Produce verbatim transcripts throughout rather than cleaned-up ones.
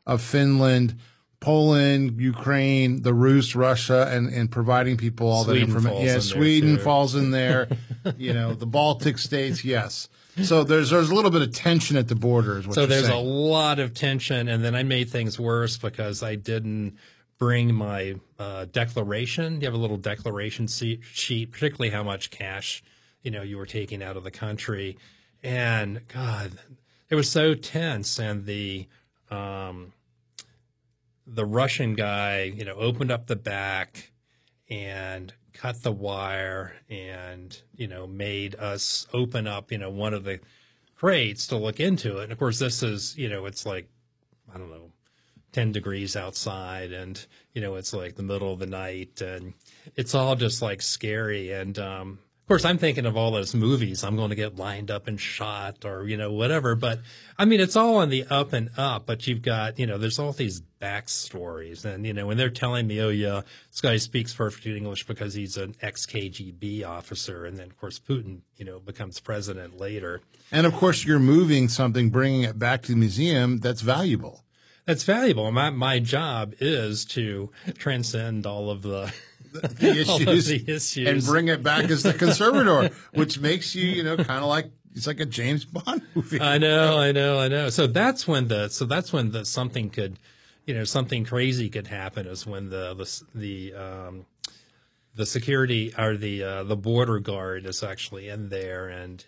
of Finland, Poland, Ukraine, the Rus, Russia, and, and providing people all Sweden that information. Yeah, falls in there, Sweden too. falls in there. You know, the Baltic states, yes. So there's there's a little bit of tension at the border, is what So you're there's saying. a lot of tension, and then I made things worse because I didn't bring my uh, declaration. You have a little declaration sheet, particularly how much cash, you know, you were taking out of the country. And God, it was so tense. And the um, the Russian guy, you know, opened up the back and cut the wire and, you know, made us open up, you know, one of the crates to look into it. And of course, this is, you know, it's like, I don't know, ten degrees outside, and, you know, it's like the middle of the night, and it's all just like scary. And, um, of course, I'm thinking of all those movies. I'm going to get lined up and shot, or, you know, whatever. But I mean, it's all on the up and up, but you've got, you know, there's all these backstories. And, you know, when they're telling me, oh, yeah, this guy speaks perfect English because he's an ex-K G B officer. And then, of course, Putin, you know, becomes president later. And, of course, you're moving something, bringing it back to the museum that's valuable. That's valuable. My my job is to transcend all of the, the issues, all of the issues and bring it back as the conservator, which makes you, you know, kind of like it's like a James Bond movie. I know, I know, I know. So that's when the so that's when the something could, you know, something crazy could happen. Is when the the the um, the security or the uh, the border guard is actually in there, and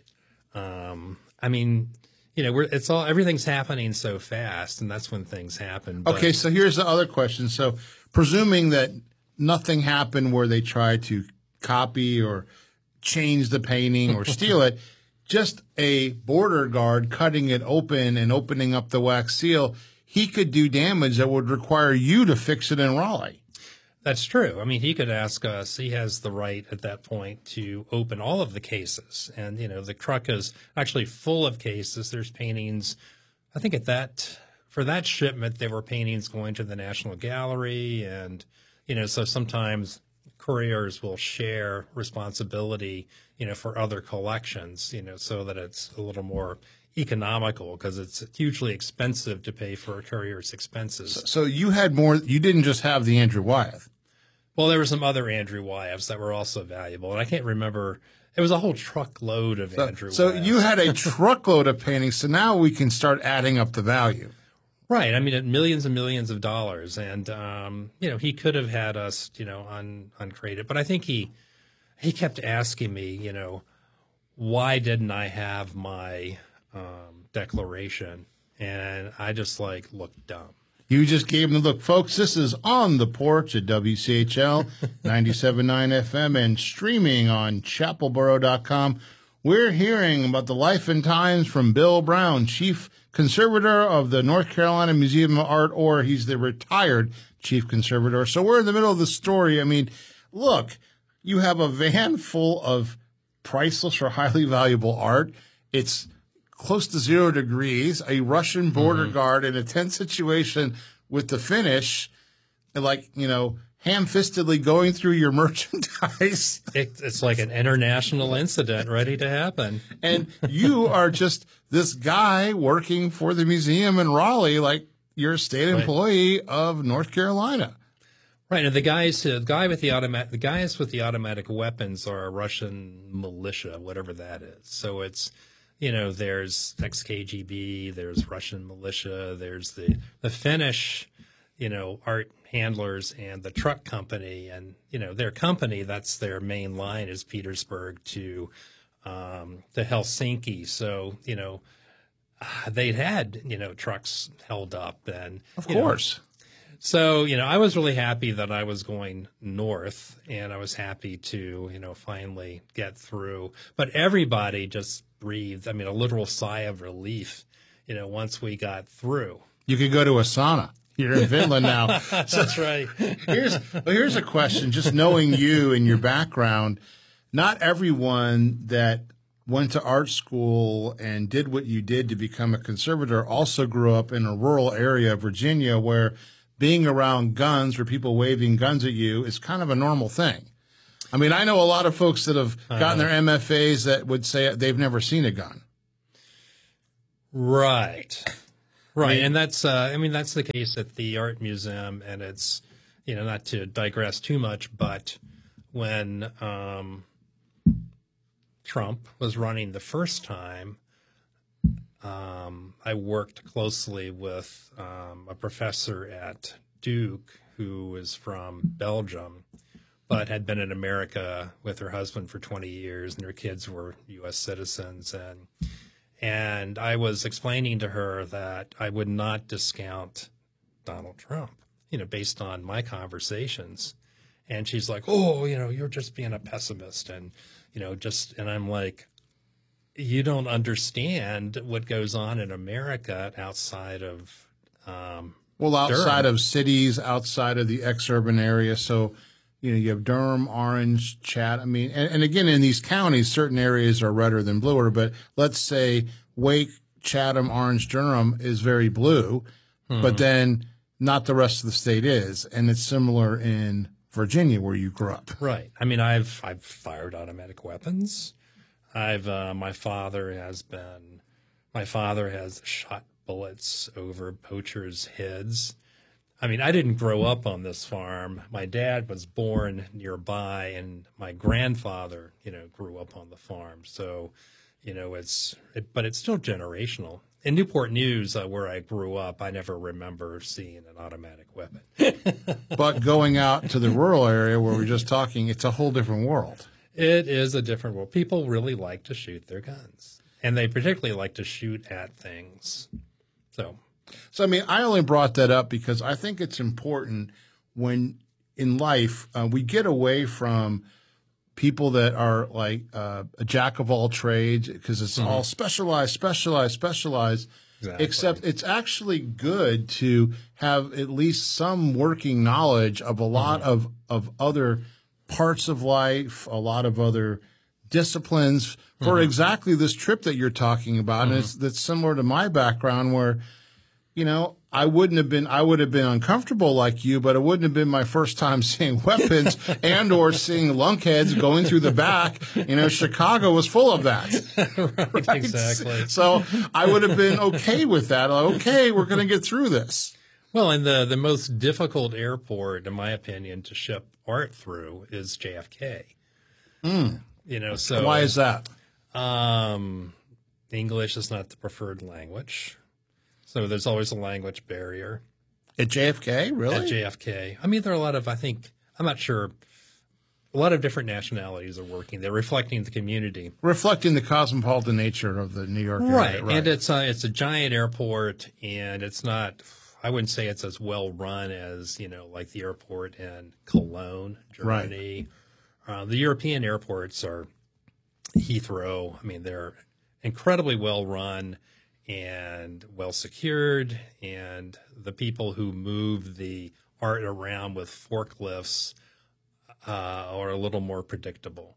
um, I mean. You know, we're, it's all everything's happening so fast, and that's when things happen. But, okay, so here's the other question. So, presuming that nothing happened where they tried to copy or change the painting or steal it, just a border guard cutting it open and opening up the wax seal, he could do damage that would require you to fix it in Raleigh. That's true. I mean, he could ask us. He has the right at that point to open all of the cases. And, you know, the truck is actually full of cases. There's paintings. I think at that, for that shipment, there were paintings going to the National Gallery. And, you know, so sometimes couriers will share responsibility, you know, for other collections, you know, so that it's a little more economical because it's hugely expensive to pay for a courier's expenses. So, so you had more, you didn't just have the Andrew Wyeth. Well, there were some other Andrew Wyeths that were also valuable, and I can't remember. It was a whole truckload of So, Andrew so Wyeths. you had a truckload of paintings, so now we can start adding up the value. Right. I mean, at millions and millions of dollars, and um, you know, he could have had us, you know, un, uncrated, but I think he he kept asking me, you know, why didn't I have my um, declaration? And I just like looked dumb. You just gave him the look. Folks, this is On the Porch at W C H L ninety-seven point nine F M and streaming on chapel borough dot com. We're hearing about the life and times from Bill Brown, Chief Conservator of the North Carolina Museum of Art, or he's the retired Chief Conservator. So we're in the middle of the story. I mean, look, you have a van full of priceless or highly valuable art. It's close to zero degrees, a Russian border mm-hmm. guard in a tense situation with the Finnish, like, you know, ham-fistedly going through your merchandise. It, it's like an international incident ready to happen. And you are just this guy working for the museum in Raleigh, like you're a state right. employee of North Carolina. Right, and the guys, uh, the guy with the automatic, the guys with the automatic weapons are a Russian militia, whatever that is. So it's, you know, there's ex-K G B, there's Russian militia, there's the, the Finnish, you know, art handlers and the truck company. And, you know, their company, that's their main line is Petersburg to, um, to Helsinki. So, you know, they'd had, you know, trucks held up. And of course. Know, so, you know, I was really happy that I was going north, and I was happy to, you know, finally get through. But everybody just breathed, I mean, a literal sigh of relief, you know, once we got through. You could go to a sauna. You're in Finland now. So, that's right. here's, well, here's a question. Just knowing you and your background, not everyone that went to art school and did what you did to become a conservator also grew up in a rural area of Virginia where being around guns or people waving guns at you is kind of a normal thing. I mean, I know a lot of folks that have gotten their M F As that would say they've never seen a gun. Right. Right, I mean, and that's uh, I mean that's the case at the art museum, and it's, you know, not to digress too much, but when um, Trump was running the first time, um, I worked closely with um, a professor at Duke who was from Belgium, but had been in America with her husband for twenty years, and their kids were U S citizens, and. And I was explaining to her that I would not discount Donald Trump, you know, based on my conversations. And she's like, oh, you know, you're just being a pessimist. And, you know, just, and I'm like, you don't understand what goes on in America outside of, um, well, outside Durham. of cities, outside of the ex-urban area. So, you know, you have Durham, Orange, Chat. I mean, and, and again, in these counties, certain areas are redder than bluer. But let's say Wake, Chatham, Orange, Durham is very blue, mm-hmm. but then not the rest of the state is. And it's similar in Virginia, where you grew up. Right. I mean, I've I've fired automatic weapons. I've uh, my father has been my father has shot bullets over poachers' heads. I mean, I didn't grow up on this farm. My dad was born nearby, and my grandfather, you know, grew up on the farm. So, you know, it's, it, but it's still generational. In Newport News, uh, where I grew up, I never remember seeing an automatic weapon. But going out to the rural area where we're just talking, it's a whole different world. It is a different world. People really like to shoot their guns, and they particularly like to shoot at things. So. So, I mean, I only brought that up because I think it's important when in life uh, we get away from people that are like uh, a jack of all trades because it's mm-hmm. all specialized, specialized, specialized, exactly. Except it's actually good to have at least some working knowledge of a lot mm-hmm. of, of other parts of life, a lot of other disciplines for mm-hmm. exactly this trip that you're talking about. Mm-hmm. And it's that's similar to my background where – you know, I wouldn't have been, I would have been uncomfortable like you, but it wouldn't have been my first time seeing weapons and or seeing lunkheads going through the back. You know, Chicago was full of that. right, right? Exactly. So I would have been okay with that. Like, okay, we're going to get through this. Well, and the, the most difficult airport, in my opinion, to ship art through is J F K. Mm. You know, so. Why is that? Um, English is not the preferred language. So there's always a language barrier. At J F K, really? At J F K. I mean, there are a lot of, I think, I'm not sure, a lot of different nationalities are working. They're reflecting the community. Reflecting the cosmopolitan nature of the New York area. Right. right. And it's a, it's a giant airport, and it's not, I wouldn't say it's as well run as, you know, like the airport in Cologne, Germany. Right. Uh, the European airports are Heathrow. I mean, they're incredibly well run and well secured, and the people who move the art around with forklifts uh, are a little more predictable.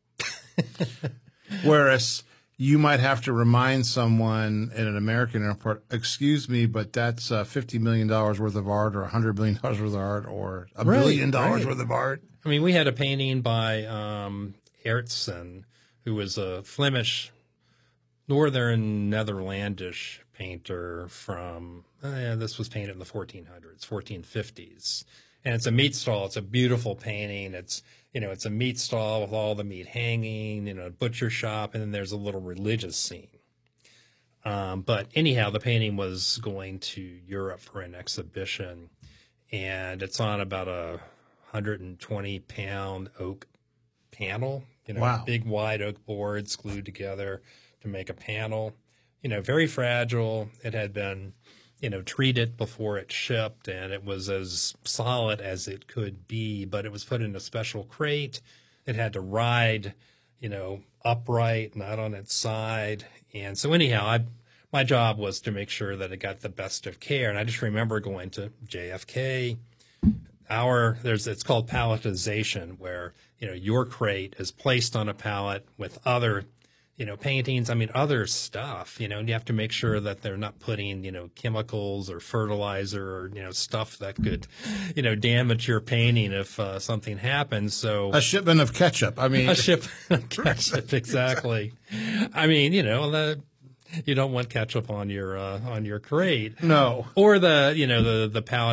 Whereas you might have to remind someone in an American airport, excuse me, but that's uh, fifty million dollars worth of art or one hundred million dollars worth of art or a right, billion dollars right. worth of art. I mean, we had a painting by um, Aertsen, who was a Flemish Northern Netherlandish painter from, uh, yeah, this was painted in the fourteen hundreds, fourteen fifties. And it's a meat stall. It's a beautiful painting. It's, you know, it's a meat stall with all the meat hanging, you know, a butcher shop, and then there's a little religious scene. Um, but anyhow, the painting was going to Europe for an exhibition, and it's on about a one hundred twenty pound oak panel, you know, wow. big wide oak boards glued together to make a panel, you know, very fragile. It had been, you know, treated before it shipped, and it was as solid as it could be, but it was put in a special crate. It had to ride, you know, upright, not on its side. And so anyhow, I, my job was to make sure that it got the best of care. And I just remember going to J F K. Our, there's, it's called palletization, where, you know, your crate is placed on a pallet with other, you know, paintings, I mean, other stuff, you know, and you have to make sure that they're not putting, you know, chemicals or fertilizer or, you know, stuff that could, you know, damage your painting if uh, something happens. So a shipment of ketchup. I mean, a shipment of ketchup. Exactly. I mean, you know, the, You don't want ketchup on your uh, on your crate. No. Or the, you know, the the powder